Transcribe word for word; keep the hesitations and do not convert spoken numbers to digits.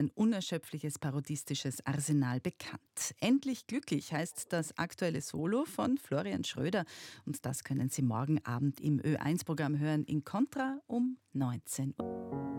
ein unerschöpfliches parodistisches Arsenal bekannt. Endlich glücklich heißt das aktuelle Solo von Florian Schröder. Und das können Sie morgen Abend im Ö eins Programm hören in Kontra um neunzehn Uhr.